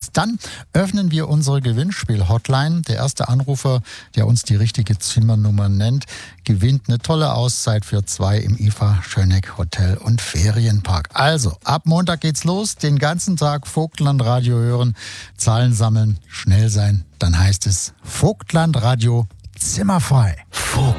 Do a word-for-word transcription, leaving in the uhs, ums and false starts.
ist. Dann öffnen wir unsere Gewinnspiel-Hotline. Der erste Anrufer, der uns die richtige Zimmernummer nennt, gewinnt eine tolle Auszeit für zwei im I F A Schöneck Hotel und Ferienpark. Also, ab Montag geht's los. Den ganzen Tag Vogtlandradio hören, Zahlen sammeln, schnell sein. Dann heißt es Vogtlandradio zimmerfrei. Vogtland.